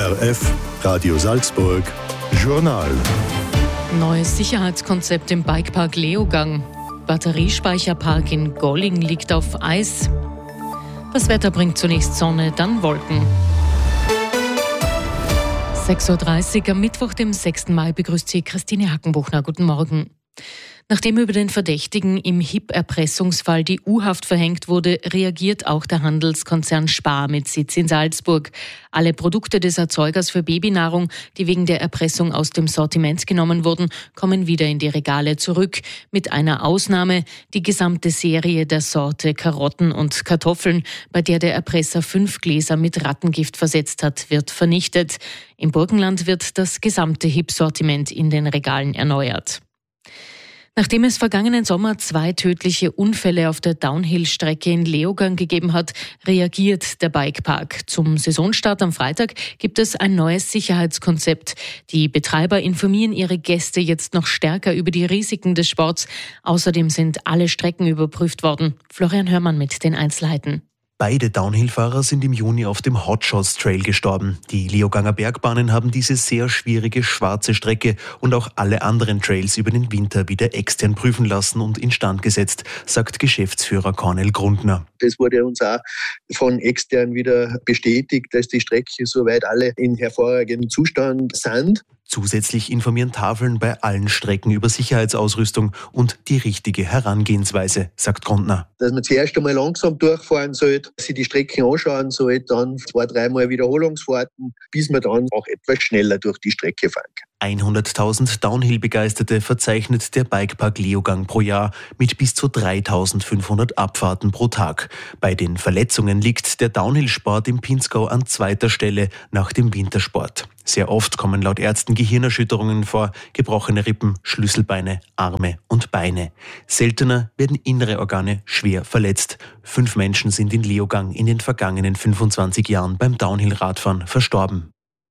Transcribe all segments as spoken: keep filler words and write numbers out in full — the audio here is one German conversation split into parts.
O R F, Radio Salzburg, Journal. Neues Sicherheitskonzept im Bikepark Leogang. Batteriespeicherpark in Golling liegt auf Eis. Das Wetter bringt zunächst Sonne, dann Wolken. sechs Uhr dreißig am Mittwoch, dem sechsten Mai, begrüßt Sie Christine Hackenbuchner. Guten Morgen. Nachdem über den Verdächtigen im H I P-Erpressungsfall die U-Haft verhängt wurde, reagiert auch der Handelskonzern Spar mit Sitz in Salzburg. Alle Produkte des Erzeugers für Babynahrung, die wegen der Erpressung aus dem Sortiment genommen wurden, kommen wieder in die Regale zurück. Mit einer Ausnahme: die gesamte Serie der Sorte Karotten und Kartoffeln, bei der der Erpresser fünf Gläser mit Rattengift versetzt hat, wird vernichtet. Im Burgenland wird das gesamte H I P-Sortiment in den Regalen erneuert. Nachdem es vergangenen Sommer zwei tödliche Unfälle auf der Downhill-Strecke in Leogang gegeben hat, reagiert der Bikepark. Zum Saisonstart am Freitag gibt es ein neues Sicherheitskonzept. Die Betreiber informieren ihre Gäste jetzt noch stärker über die Risiken des Sports. Außerdem sind alle Strecken überprüft worden. Florian Hörmann mit den Einzelheiten. Beide Downhill-Fahrer sind im Juni auf dem Hotshots Trail gestorben. Die Leoganger Bergbahnen haben diese sehr schwierige schwarze Strecke und auch alle anderen Trails über den Winter wieder extern prüfen lassen und instand gesetzt, sagt Geschäftsführer Cornel Grundner. Das wurde uns auch von extern wieder bestätigt, dass die Strecken soweit alle in hervorragendem Zustand sind. Zusätzlich informieren Tafeln bei allen Strecken über Sicherheitsausrüstung und die richtige Herangehensweise, sagt Grundner. Dass man zuerst einmal langsam durchfahren sollte, sich die Strecken anschauen sollte, dann zwei, dreimal Wiederholungsfahrten, bis man dann auch etwas schneller durch die Strecke fahren kann. hunderttausend Downhill-Begeisterte verzeichnet der Bikepark Leogang pro Jahr mit bis zu dreitausendfünfhundert Abfahrten pro Tag. Bei den Verletzungen liegt der Downhill-Sport im Pinzgau an zweiter Stelle nach dem Wintersport. Sehr oft kommen laut Ärzten Gehirnerschütterungen vor, gebrochene Rippen, Schlüsselbeine, Arme und Beine. Seltener werden innere Organe schwer verletzt. Fünf Menschen sind in Leogang in den vergangenen fünfundzwanzig Jahren beim Downhill-Radfahren verstorben.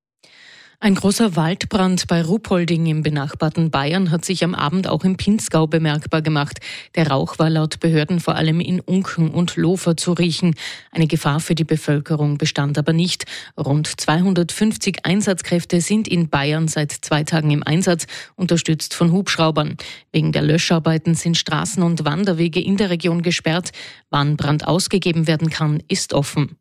Ein großer Waldbrand bei Ruhpolding im benachbarten Bayern hat sich am Abend auch im Pinzgau bemerkbar gemacht. Der Rauch war laut Behörden vor allem in Unken und Lofer zu riechen. Eine Gefahr für die Bevölkerung bestand aber nicht. Rund zweihundertfünfzig Einsatzkräfte sind in Bayern seit zwei Tagen im Einsatz, unterstützt von Hubschraubern. Wegen der Löscharbeiten sind Straßen und Wanderwege in der Region gesperrt. Wann Brand ausgegeben werden kann, ist offen.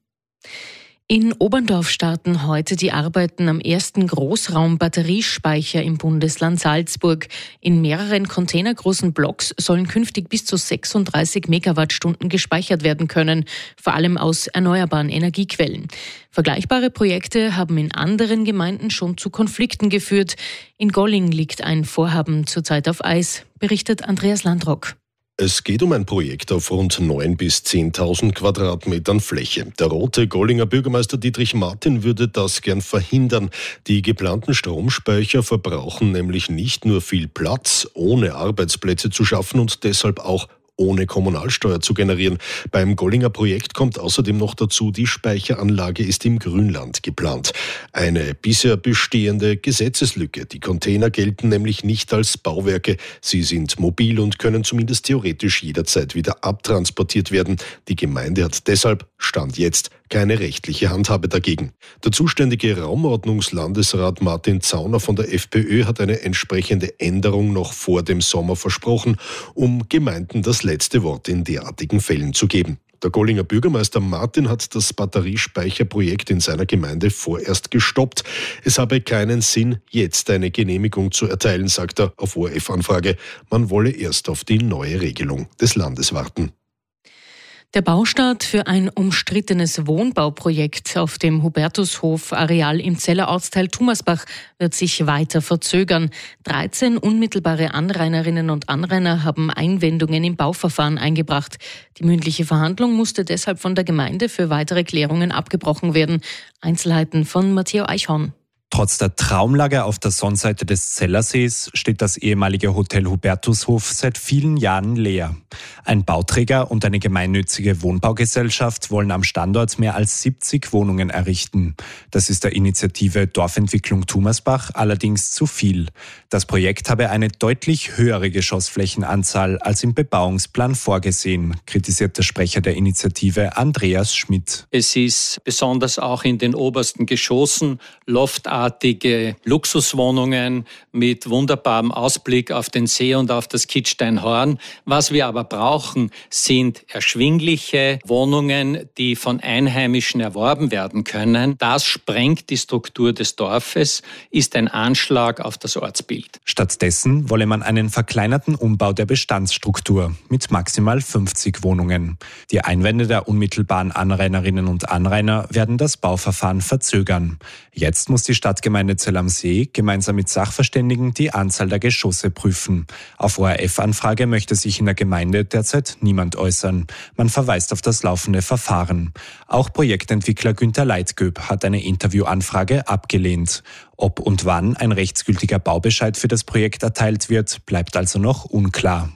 In Oberndorf starten heute die Arbeiten am ersten Großraum-Batteriespeicher im Bundesland Salzburg. In mehreren containergroßen Blocks sollen künftig bis zu sechsunddreißig Megawattstunden gespeichert werden können, vor allem aus erneuerbaren Energiequellen. Vergleichbare Projekte haben in anderen Gemeinden schon zu Konflikten geführt. In Golling liegt ein Vorhaben zurzeit auf Eis, berichtet Andreas Landrock. Es geht um ein Projekt auf rund neuntausend bis zehntausend Quadratmetern Fläche. Der rote Gollinger Bürgermeister Dietrich Martin würde das gern verhindern. Die geplanten Stromspeicher verbrauchen nämlich nicht nur viel Platz, ohne Arbeitsplätze zu schaffen und deshalb auch ohne Kommunalsteuer zu generieren. Beim Gollinger Projekt kommt außerdem noch dazu, die Speicheranlage ist im Grünland geplant. Eine bisher bestehende Gesetzeslücke. Die Container gelten nämlich nicht als Bauwerke. Sie sind mobil und können zumindest theoretisch jederzeit wieder abtransportiert werden. Die Gemeinde hat deshalb, Stand jetzt, keine rechtliche Handhabe dagegen. Der zuständige Raumordnungslandesrat Martin Zauner von der FPÖ hat eine entsprechende Änderung noch vor dem Sommer versprochen, um Gemeinden das letzte Wort in derartigen Fällen zu geben. Der Gollinger Bürgermeister Martin hat das Batteriespeicherprojekt in seiner Gemeinde vorerst gestoppt. Es habe keinen Sinn, jetzt eine Genehmigung zu erteilen, sagt er auf O R F-Anfrage. Man wolle erst auf die neue Regelung des Landes warten. Der Baustart für ein umstrittenes Wohnbauprojekt auf dem Hubertushof-Areal im Zeller Ortsteil Thomasbach wird sich weiter verzögern. dreizehn unmittelbare Anrainerinnen und Anrainer haben Einwendungen im Bauverfahren eingebracht. Die mündliche Verhandlung musste deshalb von der Gemeinde für weitere Klärungen abgebrochen werden. Einzelheiten von Matteo Eichhorn. Trotz der Traumlage auf der Sonnseite des Zellersees steht das ehemalige Hotel Hubertushof seit vielen Jahren leer. Ein Bauträger und eine gemeinnützige Wohnbaugesellschaft wollen am Standort mehr als siebzig Wohnungen errichten. Das ist der Initiative Dorfentwicklung Thumersbach allerdings zu viel. Das Projekt habe eine deutlich höhere Geschossflächenanzahl als im Bebauungsplan vorgesehen, kritisiert der Sprecher der Initiative Andreas Schmidt. Es ist besonders auch in den obersten Geschossen loftartige Luxuswohnungen mit wunderbarem Ausblick auf den See und auf das Kitzsteinhorn. Was wir aber brauchen, sind erschwingliche Wohnungen, die von Einheimischen erworben werden können. Das sprengt die Struktur des Dorfes, ist ein Anschlag auf das Ortsbild. Stattdessen wolle man einen verkleinerten Umbau der Bestandsstruktur mit maximal fünfzig Wohnungen. Die Einwände der unmittelbaren Anrainerinnen und Anrainer werden das Bauverfahren verzögern. Jetzt muss die Stadtgemeinde Zell am See gemeinsam mit Sachverständigen die Anzahl der Geschosse prüfen. Auf O R F-Anfrage möchte sich in der Gemeinde derzeit niemand äußern. Man verweist auf das laufende Verfahren. Auch Projektentwickler Günter Leitgöb hat eine Interviewanfrage abgelehnt. Ob und wann ein rechtsgültiger Baubescheid für das Projekt erteilt wird, bleibt also noch unklar.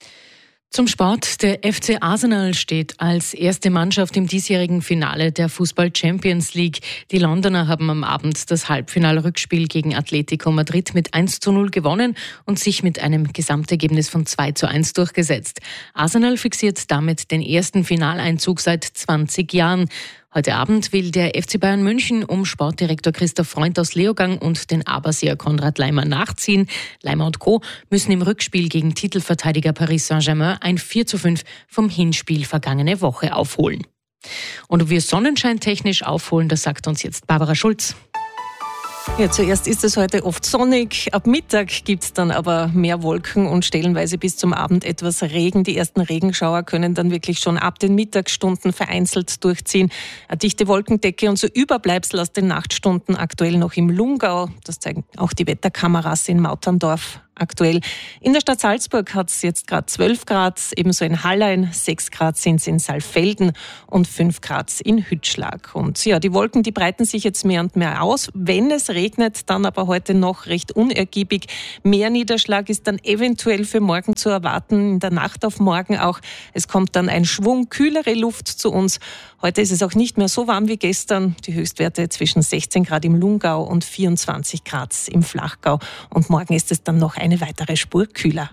Zum Sport. Der F C Arsenal steht als erste Mannschaft im diesjährigen Finale der Fußball-Champions League. Die Londoner haben am Abend das Halbfinal-Rückspiel gegen Atletico Madrid mit eins zu null gewonnen und sich mit einem Gesamtergebnis von zwei zu eins durchgesetzt. Arsenal fixiert damit den ersten Finaleinzug seit zwanzig Jahren. Heute Abend will der F C Bayern München um Sportdirektor Christoph Freund aus Leogang und den Aberseer Konrad Laimer nachziehen. Laimer und Co. müssen im Rückspiel gegen Titelverteidiger Paris Saint-Germain ein vier zu fünf vom Hinspiel vergangene Woche aufholen. Und ob wir sonnenscheintechnisch aufholen, das sagt uns jetzt Barbara Schulz. Ja, zuerst ist es heute oft sonnig. Ab Mittag gibt es dann aber mehr Wolken und stellenweise bis zum Abend etwas Regen. Die ersten Regenschauer können dann wirklich schon ab den Mittagsstunden vereinzelt durchziehen. Eine dichte Wolkendecke und so Überbleibsel aus den Nachtstunden aktuell noch im Lungau. Das zeigen auch die Wetterkameras in Mauterndorf. Aktuell. In der Stadt Salzburg hat es jetzt gerade zwölf Grad, ebenso in Hallein, sechs Grad sind es in Saalfelden und fünf Grad in Hütschlag. Und ja, die Wolken, die breiten sich jetzt mehr und mehr aus. Wenn es regnet, dann aber heute noch recht unergiebig. Mehr Niederschlag ist dann eventuell für morgen zu erwarten, in der Nacht auf morgen auch. Es kommt dann ein Schwung kühlere Luft zu uns. Heute ist es auch nicht mehr so warm wie gestern. Die Höchstwerte zwischen sechzehn Grad im Lungau und vierundzwanzig Grad im Flachgau. Und morgen ist es dann noch eine weitere Spur kühler.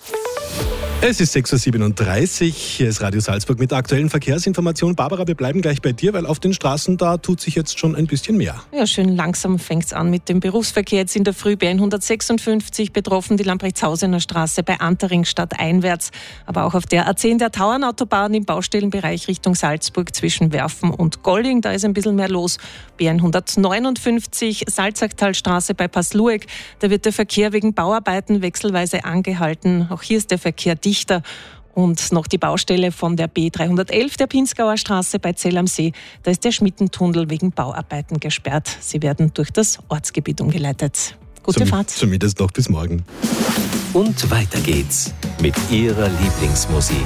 Es ist sechs Uhr siebenunddreißig, hier ist Radio Salzburg mit der aktuellen Verkehrsinformation. Barbara, wir bleiben gleich bei dir, weil auf den Straßen, da tut sich jetzt schon ein bisschen mehr. Ja, schön langsam fängt es an mit dem Berufsverkehr. Jetzt in der Früh B hundertsechsundfünfzig betroffen, die Lamprechtshausener Straße bei Antering stadteinwärts. Aber auch auf der A zehn der Tauernautobahn im Baustellenbereich Richtung Salzburg zwischen Werfen und Golling, da ist ein bisschen mehr los. B hundertneunundfünfzig Salzachtalstraße bei Paslueck, da wird der Verkehr wegen Bauarbeiten wechselweise angehalten. Auch hier ist der Verkehr dichter. Und noch die Baustelle von der B dreihundertelf der Pinzgauer Straße bei Zell am See. Da ist der Schmittentunnel wegen Bauarbeiten gesperrt. Sie werden durch das Ortsgebiet umgeleitet. Gute Zum, Fahrt. Zumindest noch bis morgen. Und weiter geht's mit Ihrer Lieblingsmusik.